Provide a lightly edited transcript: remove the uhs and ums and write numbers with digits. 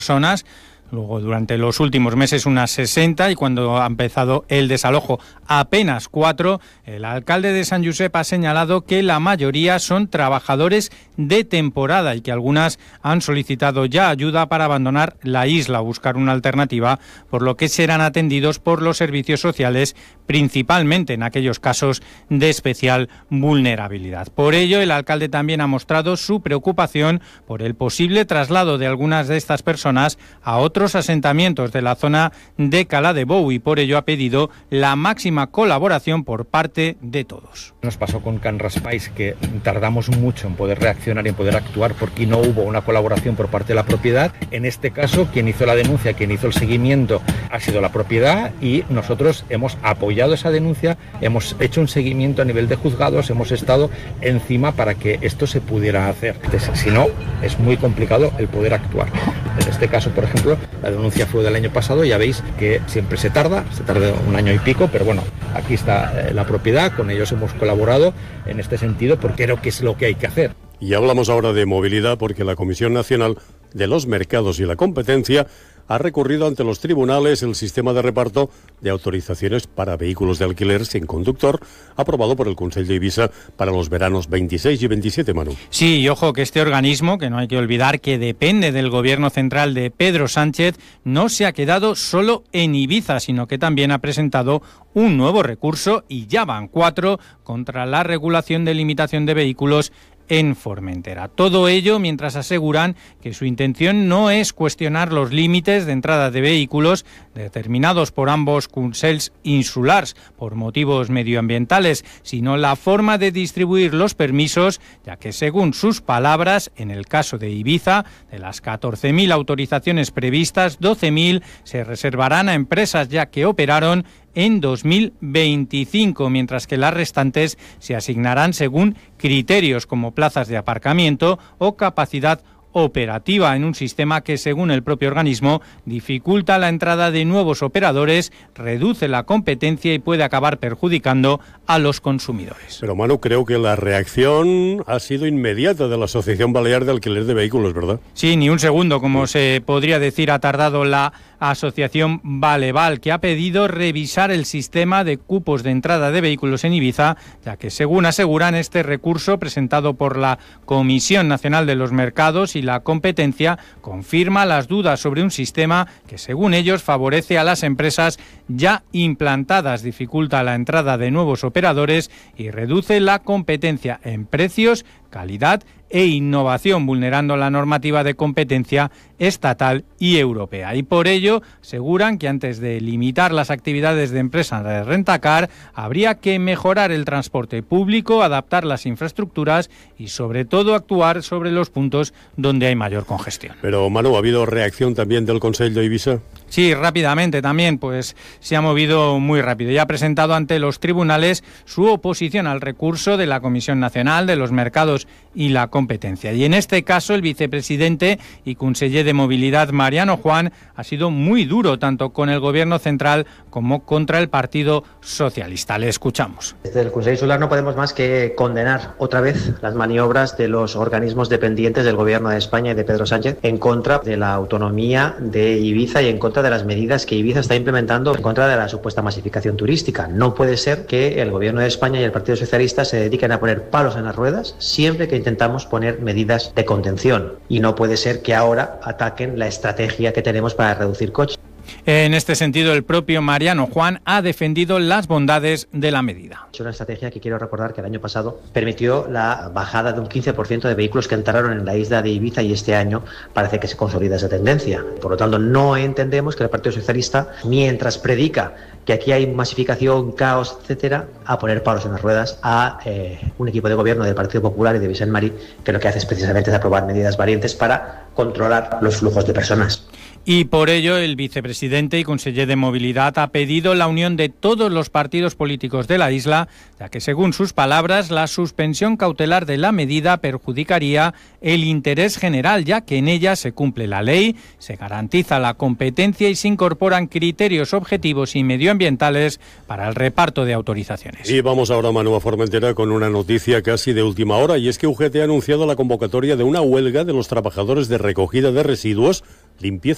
personas. Luego, durante los últimos meses, unas 60, y cuando ha empezado el desalojo, apenas 4. El alcalde de Sant Josep ha señalado que la mayoría son trabajadores de temporada y que algunas han solicitado ya ayuda para abandonar la isla o buscar una alternativa, por lo que serán atendidos por los servicios sociales, principalmente en aquellos casos de especial vulnerabilidad. Por ello, el alcalde también ha mostrado su preocupación por el posible traslado de algunas de estas personas a otros asentamientos de la zona de Cala de Bou, y por ello ha pedido la máxima colaboración por parte de todos. Nos pasó con Can Raspais, que tardamos mucho en poder reaccionar y en poder actuar porque no hubo una colaboración por parte de la propiedad. En este caso, quien hizo la denuncia, quien hizo el seguimiento ha sido la propiedad, y nosotros hemos apoyado esa denuncia, hemos hecho un seguimiento a nivel de juzgados, hemos estado encima para que esto se pudiera hacer. Entonces, si no, es muy complicado el poder actuar. En este caso, por ejemplo, la denuncia fue del año pasado, ya veis que siempre se tarda 1 año y pico, pero bueno, aquí está la propiedad, con ellos hemos colaborado en este sentido porque creo que es lo que hay que hacer. Y hablamos ahora de movilidad porque la Comisión Nacional de los Mercados y la Competencia ha recurrido ante los tribunales el sistema de reparto de autorizaciones para vehículos de alquiler sin conductor aprobado por el Consell d'Eivissa para los veranos 26 y 27, Manu. Sí, y ojo que este organismo, que no hay que olvidar que depende del gobierno central de Pedro Sánchez, no se ha quedado solo en Ibiza, sino que también ha presentado un nuevo recurso, y ya van 4, contra la regulación de limitación de vehículos en Formentera. Todo ello mientras aseguran que su intención no es cuestionar los límites de entrada de vehículos determinados por ambos consells insulars por motivos medioambientales, sino la forma de distribuir los permisos, ya que según sus palabras, en el caso de Ibiza, de las 14.000 autorizaciones previstas, 12.000 se reservarán a empresas ya que operaron en 2025, mientras que las restantes se asignarán según criterios como plazas de aparcamiento o capacidad operativa, en un sistema que, según el propio organismo, dificulta la entrada de nuevos operadores, reduce la competencia y puede acabar perjudicando a los consumidores. Pero, Manu, creo que la reacción ha sido inmediata de la Asociación Balear de Alquiler de Vehículos, ¿verdad? Sí, ni un segundo, como se podría decir, ha tardado la Asociación Baleval, que ha pedido revisar el sistema de cupos de entrada de vehículos en Ibiza, ya que, según aseguran, este recurso presentado por la Comisión Nacional de los Mercados y la Competencia confirma las dudas sobre un sistema que, según ellos, favorece a las empresas ya implantadas, dificulta la entrada de nuevos operadores y reduce la competencia en precios, calidad e innovación, vulnerando la normativa de competencia estatal y europea. Y por ello aseguran que antes de limitar las actividades de empresas de rentacar, habría que mejorar el transporte público, adaptar las infraestructuras y, sobre todo, actuar sobre los puntos donde hay mayor congestión. Pero, Manu, ¿ha habido reacción también del Consell d'Eivissa? Sí, rápidamente también, pues se ha movido muy rápido y ha presentado ante los tribunales su oposición al recurso de la Comisión Nacional de los Mercados y la Competencia. Y en este caso, el vicepresidente y conseller de Movilidad, Mariano Juan, ha sido muy duro tanto con el Gobierno central como contra el Partido Socialista. Le escuchamos. Desde el Consell Insular no podemos más que condenar otra vez las maniobras de los organismos dependientes del Gobierno de España y de Pedro Sánchez en contra de la autonomía de Ibiza y en contra de las medidas que Ibiza está implementando en contra de la supuesta masificación turística. No puede ser que el Gobierno de España y el Partido Socialista se dediquen a poner palos en las ruedas siempre que intentamos poner medidas de contención, y no puede ser que ahora ataquen la estrategia que tenemos para reducir coches. En este sentido, el propio Mariano Juan ha defendido las bondades de la medida. Es una estrategia que quiero recordar que el año pasado permitió la bajada de un 15% de vehículos que entraron en la isla de Ibiza, y este año parece que se consolida esa tendencia. Por lo tanto, no entendemos que el Partido Socialista, mientras predica que aquí hay masificación, caos, etcétera, a poner palos en las ruedas a un equipo de gobierno del Partido Popular y de Vicent Marí, que lo que hace es precisamente aprobar medidas valientes para controlar los flujos de personas. Y por ello el vicepresidente y conseller de Movilidad ha pedido la unión de todos los partidos políticos de la isla, ya que, según sus palabras, la suspensión cautelar de la medida perjudicaría el interés general, ya que en ella se cumple la ley, se garantiza la competencia y se incorporan criterios objetivos y medioambientales para el reparto de autorizaciones. Y vamos ahora, Manu, a Formentera con una noticia casi de última hora, y es que UGT ha anunciado la convocatoria de una huelga de los trabajadores de recogida de residuos, limpieza